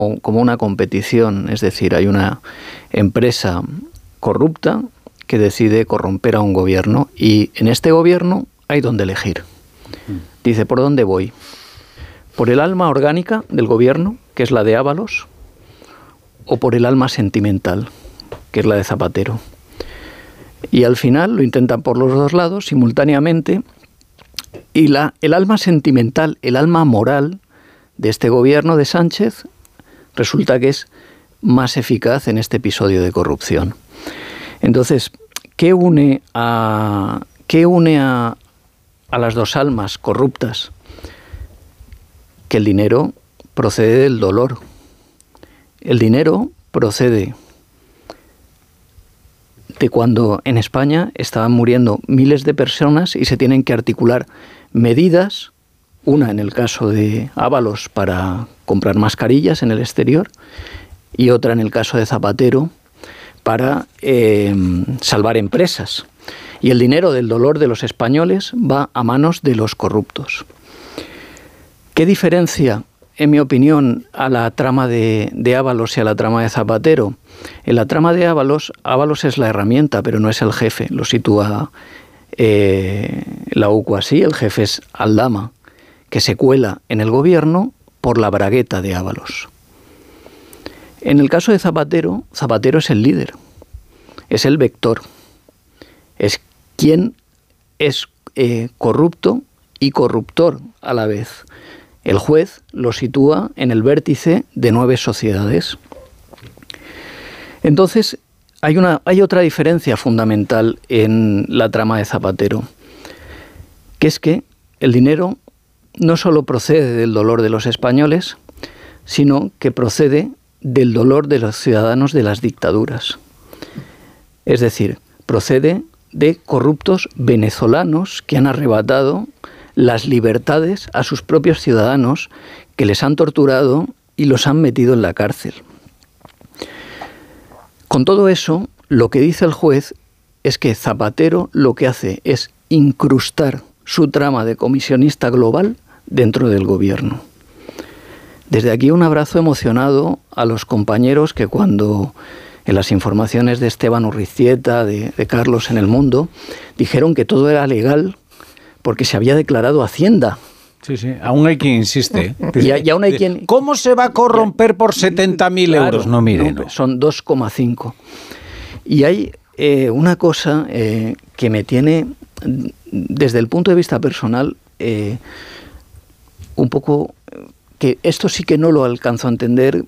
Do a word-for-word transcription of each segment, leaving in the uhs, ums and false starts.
como una competición, es decir, hay una empresa corrupta que decide corromper a un gobierno y en este gobierno hay donde elegir. Dice, ¿por dónde voy? ¿Por el alma orgánica del gobierno, que es la de Ábalos, o por el alma sentimental, que es la de Zapatero? Y al final lo intentan por los dos lados simultáneamente y la, el alma sentimental, el alma moral de este gobierno de Sánchez resulta que es más eficaz en este episodio de corrupción. Entonces, ¿qué une a, qué une a, a las dos almas corruptas? Que el dinero procede del dolor. El dinero procede de cuando en España estaban muriendo miles de personas y se tienen que articular medidas, una en el caso de Ábalos para comprar mascarillas en el exterior y otra en el caso de Zapatero para eh, salvar empresas. Y el dinero del dolor de los españoles va a manos de los corruptos. ¿Qué diferencia, en mi opinión, a la trama de, de Ábalos y a la trama de Zapatero? En la trama de Ábalos, Ábalos es la herramienta, pero no es el jefe. Lo sitúa eh, la U C U así, el jefe es Aldama, que se cuela en el gobierno por la bragueta de Ábalos. En el caso de Zapatero, Zapatero es el líder, es el vector, es quien es eh, corrupto y corruptor a la vez. El juez lo sitúa en el vértice de nueve sociedades. Entonces, hay, una, hay otra diferencia fundamental en la trama de Zapatero, que es que el dinero no solo procede del dolor de los españoles, sino que procede del dolor de los ciudadanos de las dictaduras. Es decir, procede de corruptos venezolanos que han arrebatado las libertades a sus propios ciudadanos, que les han torturado y los han metido en la cárcel. Con todo eso, lo que dice el juez es que Zapatero lo que hace es incrustar su trama de comisionista global dentro del gobierno. Desde aquí un abrazo emocionado a los compañeros que cuando en las informaciones de Esteban Urriztieta, de, de Carlos en El Mundo, dijeron que todo era legal porque se había declarado Hacienda. Sí, sí, aún hay quien insiste. Y, y aún hay quien... ¿Cómo se va a corromper por setenta mil claro, euros? No, mire, no, no. Son dos coma cinco. Y hay eh, una cosa eh, que me tiene, desde el punto de vista personal, eh, un poco... que esto sí que no lo alcanzo a entender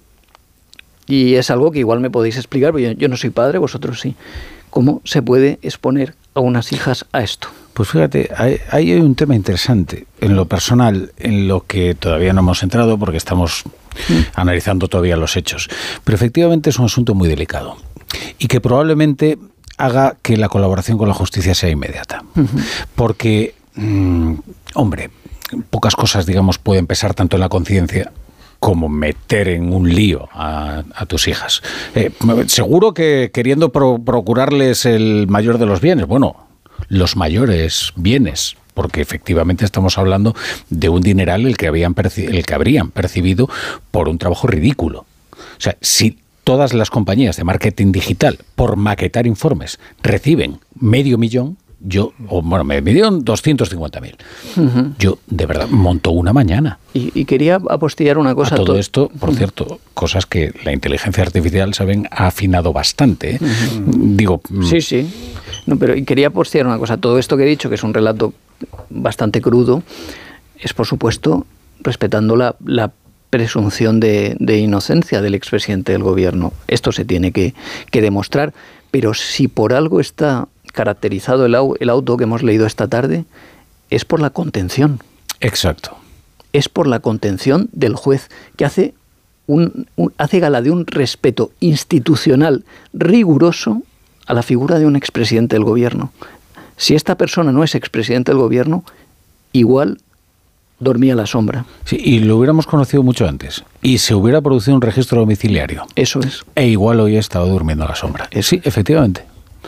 y es algo que igual me podéis explicar, porque yo, yo no soy padre, vosotros sí. ¿Cómo se puede exponer a unas hijas a esto? Pues fíjate, hay, hay un tema interesante en lo personal, en lo que todavía no hemos entrado porque estamos ¿Mm? analizando todavía los hechos. Pero efectivamente es un asunto muy delicado y que probablemente haga que la colaboración con la justicia sea inmediata. Uh-huh. Porque, mmm, hombre, pocas cosas, digamos, pueden pesar tanto en la conciencia como meter en un lío a, a tus hijas. Eh, seguro que queriendo pro, procurarles el mayor de los bienes, bueno, los mayores bienes, porque efectivamente estamos hablando de un dineral el que habían perci- el que habrían percibido por un trabajo ridículo. O sea, si todas las compañías de marketing digital, por maquetar informes, reciben medio millón, yo, o bueno, me dieron doscientos cincuenta mil. Uh-huh. Yo, de verdad, monto una mañana. Y, y quería apostillar una cosa. A todo to- esto, por uh-huh. cierto, cosas que la inteligencia artificial, saben, ha afinado bastante. ¿eh? Uh-huh. Digo... Sí, sí. No, pero quería apostillar una cosa. Todo esto que he dicho, que es un relato bastante crudo, es, por supuesto, respetando la, la presunción de, de inocencia del expresidente del gobierno. Esto se tiene que, que demostrar. Pero si por algo está caracterizado el, au- el auto que hemos leído esta tarde, es por la contención. Exacto. Es por la contención del juez, que hace, un, un, hace gala de un respeto institucional riguroso a la figura de un expresidente del gobierno. Si esta persona no es expresidente del gobierno, igual dormía a la sombra. Sí, y lo hubiéramos conocido mucho antes. Y se hubiera producido un registro domiciliario. Eso es. E igual hoy he estado durmiendo a la sombra. Eso. Sí, efectivamente.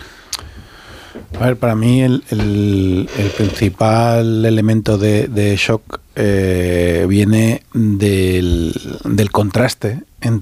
A ver, para mí el, el, el principal elemento de, de shock eh, viene del, del contraste entre